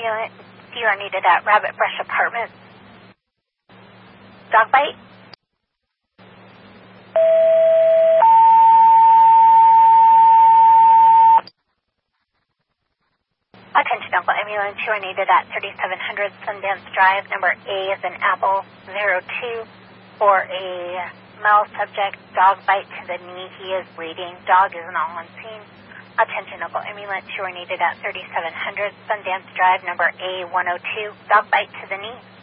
ambulance. You are needed at Rabbit Brush Apartments. Dog bite? Attention Uncle Ambulance, you are needed at 3700 Sundance Drive, number A is in Apple 02 for a male subject, dog bite to the knee. He is bleeding. Dog is not on scene. Attention Uncle Ambulance, you are needed at 3700 Sundance Drive, number A102, dog bite to the knee.